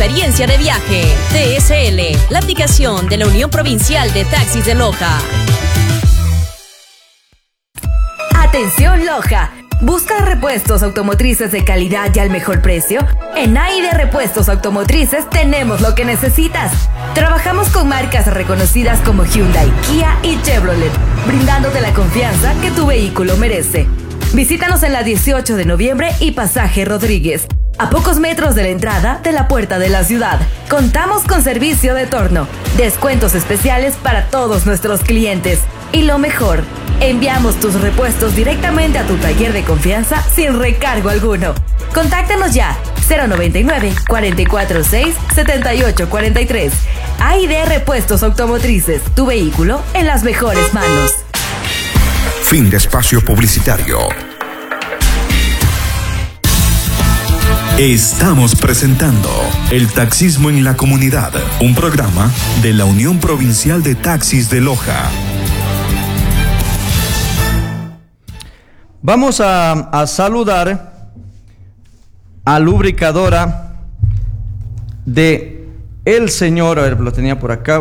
experiencia de viaje. TSL, la aplicación de la Unión Provincial de Taxis de Loja. Atención Loja. ¿Buscas repuestos automotrices de calidad y al mejor precio? En AID Repuestos Automotrices tenemos lo que necesitas. Trabajamos con marcas reconocidas como Hyundai, Kia y Chevrolet, brindándote la confianza que tu vehículo merece. Visítanos en la 18 de noviembre y Pasaje Rodríguez, a pocos metros de la entrada de la puerta de la ciudad. Contamos con servicio de torno, descuentos especiales para todos nuestros clientes. Y lo mejor, enviamos tus repuestos directamente a tu taller de confianza sin recargo alguno. Contáctanos ya, 099-446-7843. AID Repuestos Automotrices, tu vehículo en las mejores manos. Fin de espacio publicitario. Estamos presentando El Taxismo en la Comunidad, un programa de la Unión Provincial de Taxis de Loja. Vamos a saludar a lubricadora de el señor, a ver, lo tenía por acá.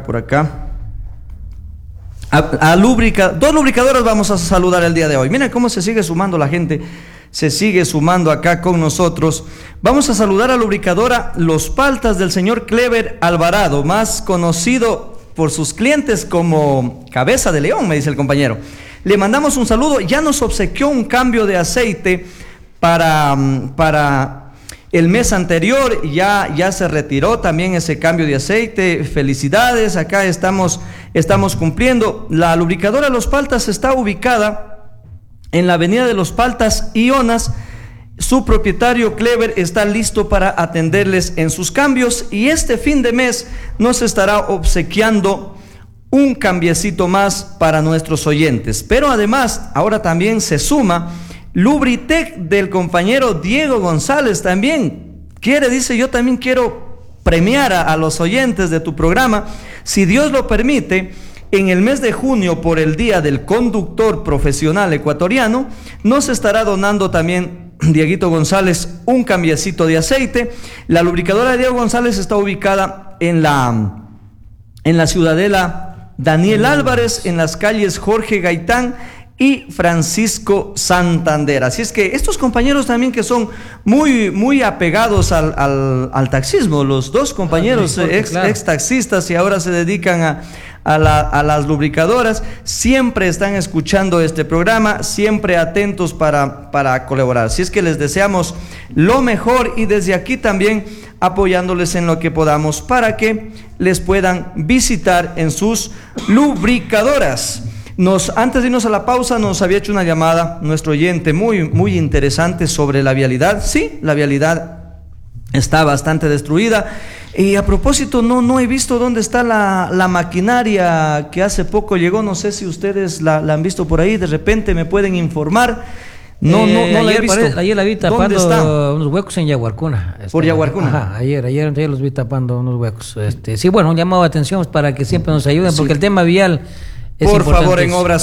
Dos lubricadoras vamos a saludar el día de hoy. Miren cómo se sigue sumando la gente, se sigue sumando acá con nosotros. Vamos a saludar a lubricadora Los Paltas del señor Clever Alvarado, más conocido por sus clientes como Cabeza de León, me dice el compañero. Le mandamos un saludo. Ya nos obsequió un cambio de aceite para el mes anterior. Ya se retiró también ese cambio de aceite. Felicidades, acá estamos cumpliendo. La lubricadora Los Paltas está ubicada en la avenida de Los Paltas y Onas. Su propietario Clever está listo para atenderles en sus cambios, y este fin de mes nos estará obsequiando un cambiecito más para nuestros oyentes. Pero además, ahora también se suma Lubritec del compañero Diego González. También dice, yo también quiero premiar a los oyentes de tu programa. Si Dios lo permite, en el mes de junio, por el Día del Conductor Profesional Ecuatoriano, nos estará donando también Dieguito González un cambiecito de aceite. La lubricadora de Diego González está ubicada en la Ciudadela Daniel Álvarez, en las calles Jorge Gaitán y Francisco Santander. Así es que estos compañeros también, que son muy apegados al taxismo, los dos compañeros ex taxistas, y ahora se dedican a las lubricadoras, siempre están escuchando este programa, siempre atentos para colaborar. Así es que les deseamos lo mejor, y desde aquí también apoyándoles en lo que podamos para que les puedan visitar en sus lubricadoras. Antes de irnos a la pausa, nos había hecho una llamada nuestro oyente muy interesante sobre la vialidad. Sí, la vialidad está bastante destruida. Y a propósito, no he visto dónde está la maquinaria que hace poco llegó. No sé si ustedes la han visto por ahí. De repente me pueden informar. No la he visto. Ayer la vi tapando unos huecos en Yaguarcuna. ¿Por Yaguarcuna? Ajá, ayer los vi tapando unos huecos. Sí, bueno, un llamado de atención para que siempre nos ayuden, porque el tema vial es por importante. favor, en obras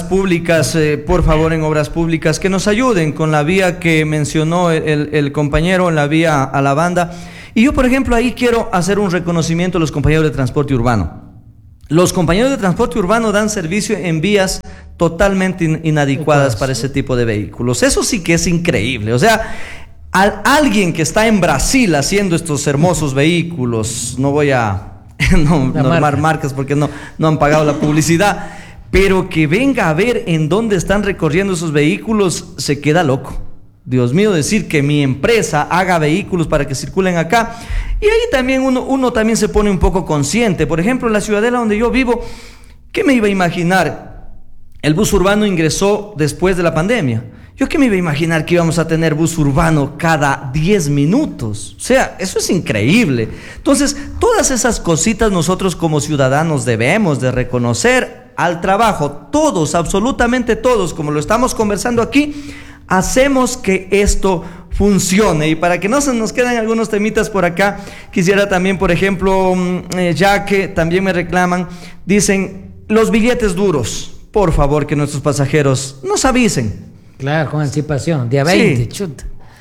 públicas, que nos ayuden con la vía que mencionó el compañero, en la vía a la banda. Y yo, por ejemplo, ahí quiero hacer un reconocimiento a los compañeros de transporte urbano. Los compañeros de transporte urbano dan servicio en vías totalmente inadecuadas para ese tipo de vehículos. Eso sí que es increíble. O sea, alguien que está en Brasil haciendo estos hermosos vehículos, no voy a nombrar marcas porque no han pagado la publicidad, pero que venga a ver en dónde están recorriendo esos vehículos, se queda loco. Dios mío, decir que mi empresa haga vehículos para que circulen acá. Y ahí también uno también se pone un poco consciente. Por ejemplo, en la Ciudadela donde yo vivo, ¿qué me iba a imaginar? El bus urbano ingresó después de la pandemia. ¿Yo qué me iba a imaginar que íbamos a tener bus urbano cada 10 minutos? O sea, eso es increíble. Entonces, todas esas cositas nosotros como ciudadanos debemos de reconocer al trabajo. Todos, absolutamente todos, como lo estamos conversando aquí, hacemos que esto funcione. Y para que no se nos queden algunos temitas por acá, quisiera también, por ejemplo, ya que también me reclaman, dicen, los billetes duros, por favor, que nuestros pasajeros nos avisen. Claro, con anticipación, día 20, sí. chuta.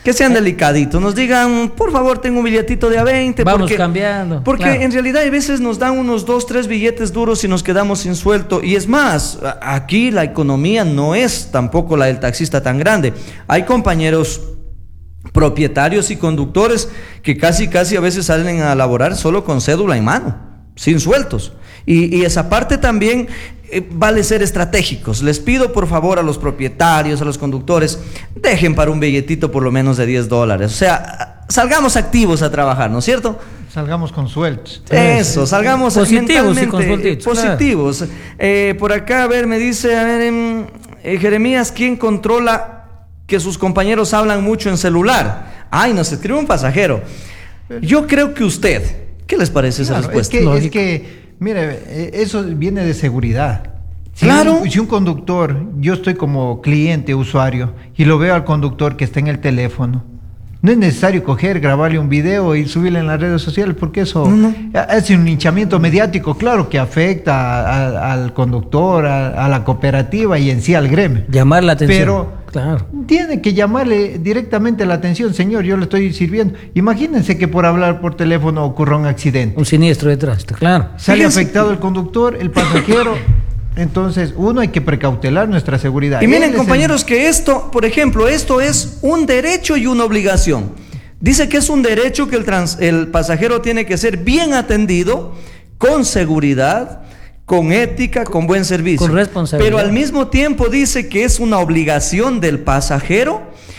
que sean delicaditos, nos digan, por favor, tengo un billetito de A20. Vamos cambiando. Porque claro. En realidad a veces nos dan unos 2, 3 billetes duros y nos quedamos sin sueldo. Y es más, aquí la economía no es tampoco la del taxista tan grande. Hay compañeros propietarios y conductores que casi a veces salen a laborar solo con cédula en mano, sin sueldos. Y esa parte también vale ser estratégicos. Les pido por favor a los propietarios, a los conductores, dejen para un billetito por lo menos de $10. O sea, salgamos activos a trabajar, ¿no es cierto? Salgamos con sueltos. Eso, salgamos positivos y con sueltitos, positivos. Claro. Por acá, a ver, me dice, Jeremías, ¿quién controla que sus compañeros hablan mucho en celular? Ay, nos escribe un pasajero. Yo creo que usted. ¿Qué les parece esa respuesta? Es que mire, eso viene de seguridad. Claro. Si un conductor, yo estoy como cliente, usuario, y lo veo al conductor que está en el teléfono, no es necesario grabarle un video y subirle en las redes sociales, porque eso es un linchamiento mediático, claro, que afecta al conductor, a la cooperativa y en sí al gremio. Llamar la atención. Pero claro, tiene que llamarle directamente la atención, señor, yo le estoy sirviendo. Imagínense que por hablar por teléfono ocurra un accidente. Un siniestro de tránsito, claro. Sale afectado el conductor, el pasajero. Entonces, uno, hay que precautelar nuestra seguridad. Y miren, compañeros, que esto, por ejemplo, esto es un derecho y una obligación. Dice que es un derecho que el pasajero tiene que ser bien atendido, con seguridad, con ética, con buen servicio. Con responsabilidad. Pero al mismo tiempo dice que es una obligación del pasajero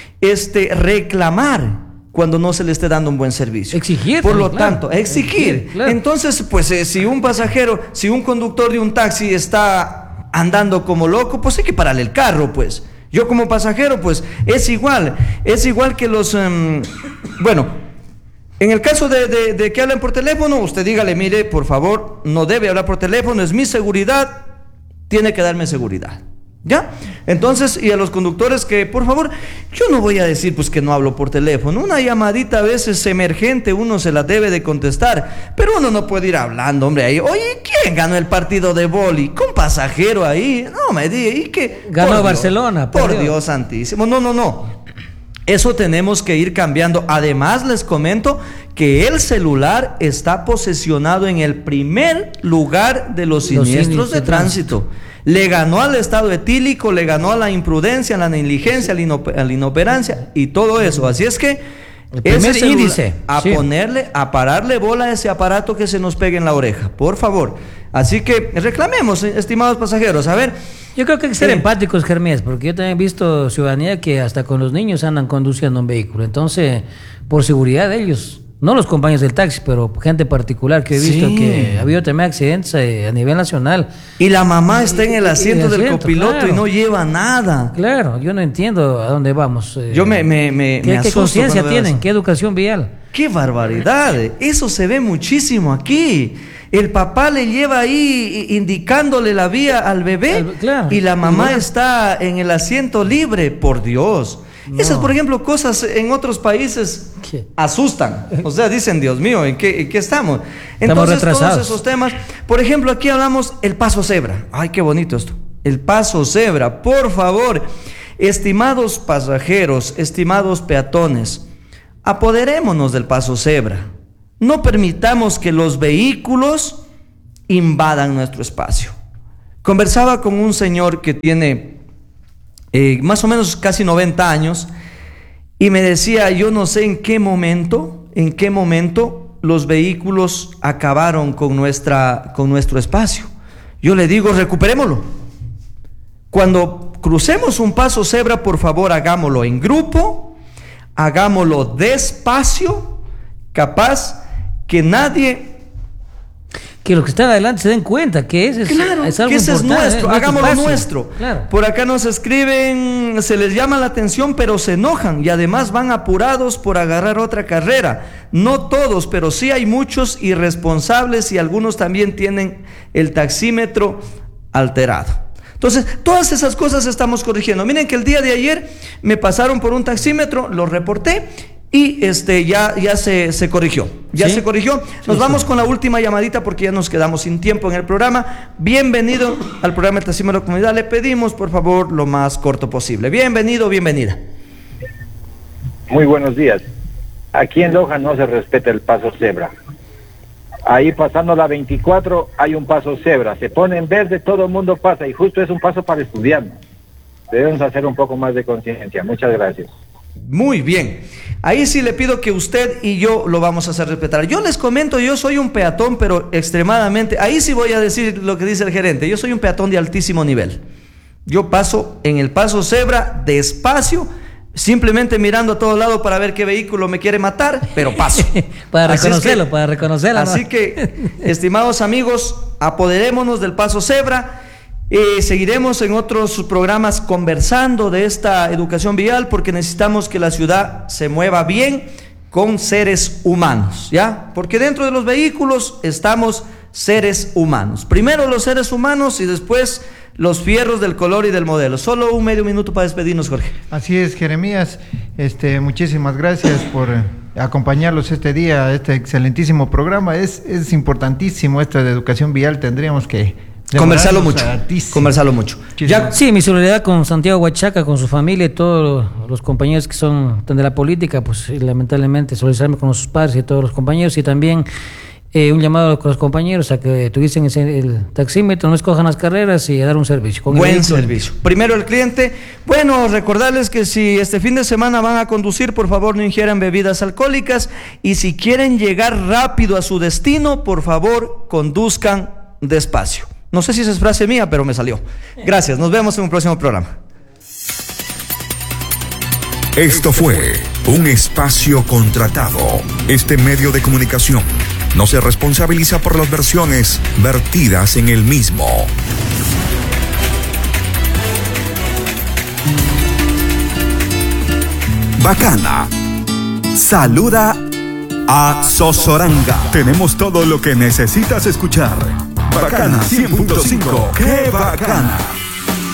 reclamar cuando no se le esté dando un buen servicio. Exigir. Por lo claro, tanto, exigir. Claro. Entonces, pues si un pasajero, si un conductor de un taxi está andando como loco, pues hay que pararle el carro, pues. Yo como pasajero, pues es igual que los... bueno, en el caso de que hablen por teléfono, usted dígale, mire, por favor, no debe hablar por teléfono, es mi seguridad, tiene que darme seguridad. ¿Ya? Entonces, y a los conductores que, por favor, yo no voy a decir pues que no hablo por teléfono, una llamadita a veces emergente uno se la debe de contestar, pero uno no puede ir hablando, hombre, ahí, oye, ¿quién ganó el partido de vóley? Con pasajero ahí, no me diga, ¿y qué? Ganó Barcelona. Por Dios santísimo, no. Eso tenemos que ir cambiando. Además, les comento que el celular está posicionado en el primer lugar de los siniestros de tránsito. Le ganó al estado etílico, le ganó a la imprudencia, a la negligencia, a la inoperancia y todo eso. Así es que el primer índice. A pararle bola a ese aparato que se nos pegue en la oreja, por favor. Así que reclamemos, estimados pasajeros. A ver. Yo creo que hay que ser empáticos, Jeremías, porque yo también he visto ciudadanía que hasta con los niños andan conduciendo un vehículo. Entonces, por seguridad de ellos, no los compañeros del taxi, pero gente particular que he visto que ha habido también accidentes a nivel nacional. Y la mamá está en el asiento del copiloto, claro, y no lleva nada. Claro, yo no entiendo a dónde vamos. Yo me ¿Qué conciencia tienen? ¿Qué educación vial? ¡Qué barbaridad! Eso se ve muchísimo aquí. El papá le lleva ahí indicándole la vía al bebé, claro, y la mamá está en el asiento libre, por Dios. No. Esas, por ejemplo, cosas en otros países asustan. O sea, dicen, Dios mío, ¿en qué estamos? Entonces, todos esos temas. Por ejemplo, aquí hablamos el paso cebra. Ay, qué bonito esto. El paso cebra, por favor. Estimados pasajeros, estimados peatones, apoderémonos del paso cebra. No permitamos que los vehículos invadan nuestro espacio. Conversaba con un señor que tiene más o menos casi 90 años y me decía, yo no sé en qué momento los vehículos acabaron con nuestro espacio. Yo le digo, recuperémoslo. Cuando crucemos un paso cebra, por favor, hagámoslo en grupo, hagámoslo despacio, capaz que los que están adelante se den cuenta que ese es algo ese es nuestro, hagámoslo espacio. Nuestro. Claro. Por acá nos escriben, se les llama la atención, pero se enojan y además van apurados por agarrar otra carrera. No todos, pero sí hay muchos irresponsables y algunos también tienen el taxímetro alterado. Entonces, todas esas cosas estamos corrigiendo. Miren que el día de ayer me pasaron por un taxímetro, lo reporté y ya se corrigió. Ya se corrigió. Nos vamos con la última llamadita porque ya nos quedamos sin tiempo en el programa. Bienvenido al programa El Taxímetro Comunidad. Le pedimos, por favor, lo más corto posible. Bienvenido, bienvenida. Muy buenos días. Aquí en Loja no se respeta el paso cebra. Ahí pasando la 24 hay un paso cebra. Se pone en verde, todo el mundo pasa y justo es un paso para estudiantes. Debemos hacer un poco más de conciencia. Muchas gracias. Muy bien. Ahí sí le pido que usted y yo lo vamos a hacer respetar. Yo les comento, yo soy un peatón, pero extremadamente, ahí sí voy a decir lo que dice el gerente, yo soy un peatón de altísimo nivel. Yo paso en el paso cebra despacio, simplemente mirando a todos lados para ver qué vehículo me quiere matar, pero paso. para reconocerlo, Así ¿no? que, estimados amigos, apoderémonos del paso cebra. Seguiremos en otros programas conversando de esta educación vial porque necesitamos que la ciudad se mueva bien con seres humanos, ¿ya? Porque dentro de los vehículos estamos seres humanos. Primero los seres humanos y después los fierros del color y del modelo. Solo un medio minuto para despedirnos, Jorge. Así es, Jeremías. Muchísimas gracias por acompañarlos este día, este excelentísimo programa. Es importantísimo esto de educación vial. Tendríamos que conversarlo mucho. Ya, sí, mi solidaridad con Santiago Huachaca, con su familia y todos los compañeros que son de la política, pues lamentablemente solidarizarme con sus padres y todos los compañeros y también un llamado con los compañeros a que tuviesen el taxímetro, no escojan las carreras y a dar un servicio. Buen servicio. Primero el cliente. Bueno, recordarles que si este fin de semana van a conducir, por favor no ingieran bebidas alcohólicas y si quieren llegar rápido a su destino, por favor conduzcan despacio. No sé si esa es frase mía, pero me salió. Gracias, nos vemos en un próximo programa. Esto fue un espacio contratado. Este medio de comunicación no se responsabiliza por las versiones vertidas en el mismo. Bacana saluda a Sosoranga. Tenemos todo lo que necesitas escuchar. Bacana 100.5. ¡Qué bacana!